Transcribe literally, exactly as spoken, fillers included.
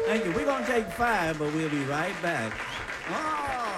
Thank you. We're going to take five, but we'll be right back. Oh!